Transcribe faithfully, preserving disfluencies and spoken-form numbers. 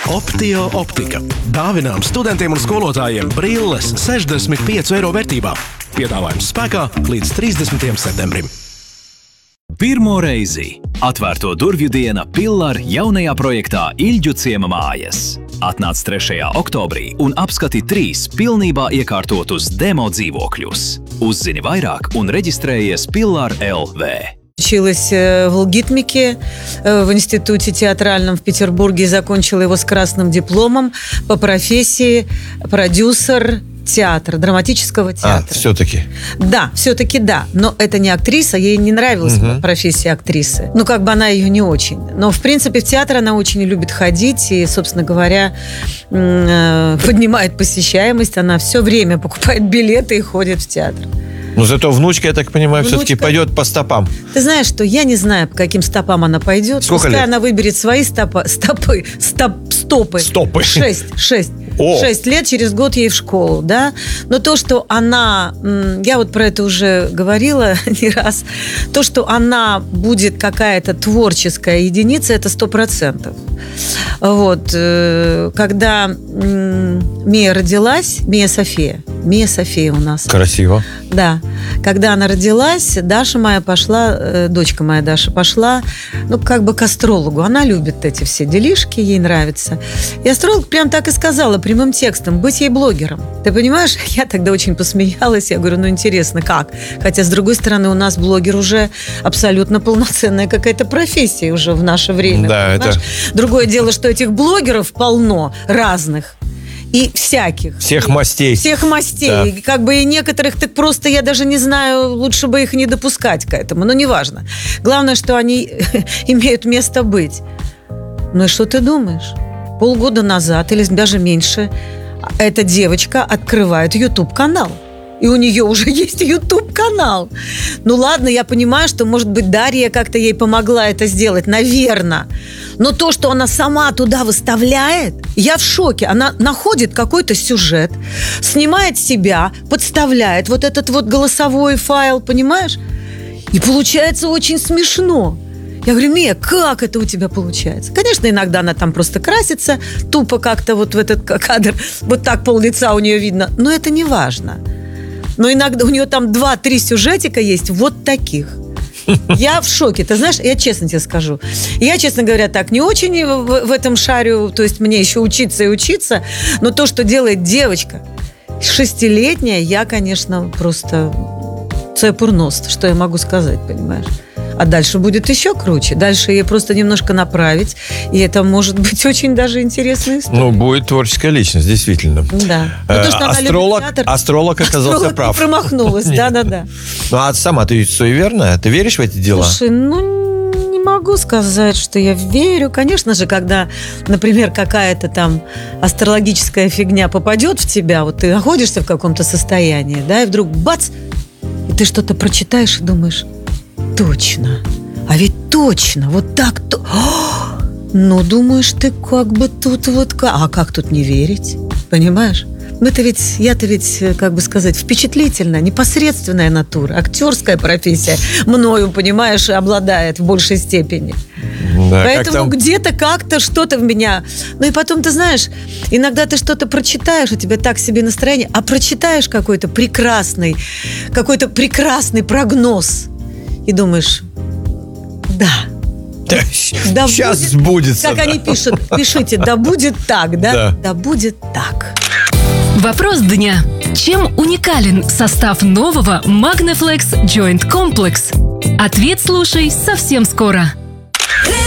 Optio optika. Dāvinām studentiem un skolotājiem brilles sešdesmit pieci eiro vērtībā. Piedāvājums spēkā līdz trīsdesmitajam septembrim. Pirmo reizi atvērto durvju diena Pillar jaunajā projektā Ilģu ciema mājas. Atnāc trešajā oktobrī un apskati trīs pilnībā iekārtotus demo dzīvokļus. Uzzini vairāk un reģistrējies Pillar L V. Училась в ЛГИТМИКе, в институте театральном в Петербурге, закончила его с красным дипломом по профессии продюсер театра, драматического театра. А, все-таки? Да, все-таки да. Но это не актриса, ей не нравилась угу. профессия актрисы. Ну, как бы она ее не очень. Но, в принципе, в театр она очень любит ходить и, собственно говоря, поднимает посещаемость. Она все время покупает билеты и ходит в театр. Но зато внучка, я так понимаю, внучка... все-таки пойдет по стопам. Ты знаешь, что я не знаю, по каким стопам она пойдет. Сколько Пускай лет? она выберет свои стопы, стопы, стоп, стопы. Стопы. Шесть, шесть. О. Шесть лет, через год ей в школу, да. Но то, что она, я вот про это уже говорила не раз, то, что она будет какая-то творческая единица, это сто процентов. Вот. Когда Мия родилась, Мия София, Мия София у нас. Красиво. Да. Когда она родилась, Даша моя пошла, дочка моя Даша пошла, ну, как бы к астрологу. Она любит эти все делишки, ей нравится. И астролог прям так и сказала, прямым текстом, быть ей блогером. Ты понимаешь? Я тогда очень посмеялась. Я говорю, ну, интересно, как? Хотя, с другой стороны, у нас блогер уже абсолютно полноценная какая-то профессия уже в наше время. Да, понимаешь? это... Другое дело, что этих блогеров полно разных. И всяких. Всех мастей. Всех мастей. Да. И как бы и некоторых, так просто, я даже не знаю, лучше бы их не допускать к этому. Но неважно. Главное, что они имеют место быть. Ну и что ты думаешь? Полгода назад, или даже меньше, эта девочка открывает ютуб-канал. И у нее уже есть ютуб-канал. Ну ладно, я понимаю, что, может быть, Дарья как-то ей помогла это сделать, наверное. Но то, что она сама туда выставляет, я в шоке. Она находит какой-то сюжет, снимает себя, подставляет вот этот вот голосовой файл, понимаешь? И получается очень смешно. Я говорю, Мия, как это у тебя получается? Конечно, иногда она там просто красится, тупо как-то вот в этот кадр, вот так пол-лица у нее видно, но это не важно. Но иногда у нее там два-три сюжетика есть вот таких. Я в шоке. Ты знаешь, я честно тебе скажу. Я, честно говоря, так не очень в, в этом шарю, то есть мне еще учиться и учиться, но то, что делает девочка шестилетняя, я, конечно, просто цепурност, что я могу сказать, понимаешь? А дальше будет еще круче. Дальше ей просто немножко направить. И это может быть очень даже интересная история. Ну, будет творческая личность, действительно. Да. Но то, что астролог, она любит театр, астролог оказался астролог прав. Промахнулась, да-да-да. Ну, а сама ты суеверная? Ты веришь в эти дела? Слушай, ну, не могу сказать, что я верю. Конечно же, когда, например, какая-то там астрологическая фигня попадет в тебя, вот ты находишься в каком-то состоянии, да, и вдруг бац, и ты что-то прочитаешь и думаешь... Точно. А ведь точно. Вот так-то. О! Ну, думаешь, ты как бы тут вот... А как тут не верить? Понимаешь? Мы-то ведь... Я-то ведь, как бы сказать, впечатлительная, непосредственная натура. Актерская профессия мною, понимаешь, обладает в большей степени. Да, поэтому как где-то как-то что-то в меня... Ну и потом, ты знаешь, иногда ты что-то прочитаешь, у тебя так себе настроение, а прочитаешь какой-то прекрасный, какой-то прекрасный прогноз. И думаешь, да, да, да сейчас будет, сбудется. Как они пишут, пишите, да будет так, да? Да, да будет так. Вопрос дня. Чем уникален состав нового Magnaflex Joint Complex? Ответ слушай совсем скоро.